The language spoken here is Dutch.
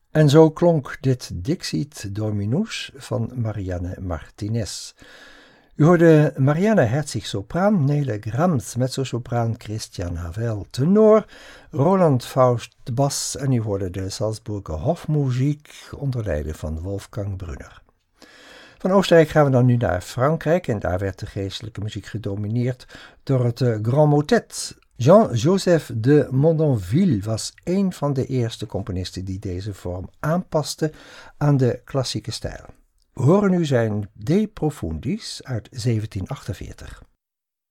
En zo klonk dit Dixit Dominus van Marianne Martinez. U hoorde Marianne Herzig sopraan, Nele Grams mezzosopraan, Christian Havel tenor, Roland Faust bas en u hoorde de Salzburger Hofmuziek onder leiding van Wolfgang Brunner. Van Oostenrijk gaan we dan nu naar Frankrijk en daar werd de geestelijke muziek gedomineerd door het Grand Motet. Jean-Joseph de Mondonville was een van de eerste componisten die deze vorm aanpaste aan de klassieke stijl. We horen nu zijn De Profundis uit 1748.